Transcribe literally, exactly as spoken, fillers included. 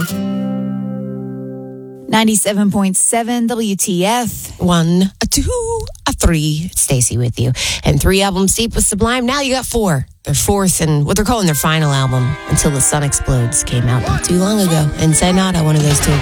ninety-seven point seven W T F. One, a two, a three. Stacy with you. And three albums deep with Sublime. Now you got four. Their fourth and what they're calling their final album, Until the Sun Explodes, came out not too long ago. And Say Nada, one of those two.